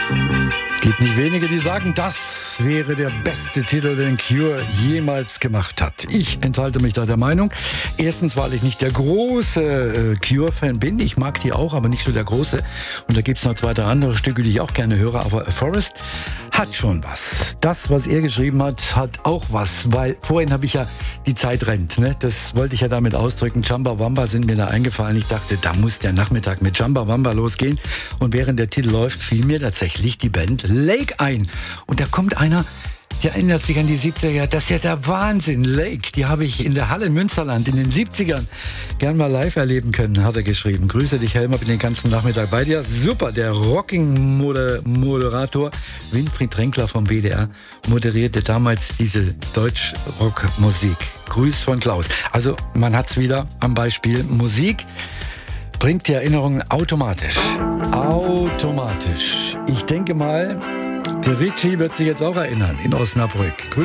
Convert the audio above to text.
Es gibt nicht wenige, die sagen, das wäre der beste Titel, den Cure jemals gemacht hat. Ich enthalte mich da der Meinung. Erstens, weil ich nicht der große Cure-Fan bin. Ich mag die auch, aber nicht so der große. Und da gibt es noch 2, 3 andere Stücke, die ich auch gerne höre. Aber Forest hat schon was. Das, was er geschrieben hat, hat auch was. Weil vorhin habe ich ja die Zeit rennt. Ne? Das wollte ich ja damit ausdrücken. Chumbawamba sind mir da eingefallen. Ich dachte, da muss der Nachmittag mit Chumbawamba losgehen. Und während der Titel läuft, fiel mir tatsächlich die Band Lake ein. Und da kommt einer, der erinnert sich an die 70er. Das ist ja der Wahnsinn. Lake, die habe ich in der Halle in Münsterland in den 70ern gern mal live erleben können, hat er geschrieben. Grüße dich, Helmer, bin den ganzen Nachmittag bei dir. Super, der Rocking-Moderator Winfried Tränkler vom WDR moderierte damals diese Deutsch-Rock-Musik. Grüß von Klaus. Also man hat es wieder am Beispiel Musik. Bringt die Erinnerungen automatisch. Automatisch. Ich denke mal, der Richie wird sich jetzt auch erinnern in Osnabrück.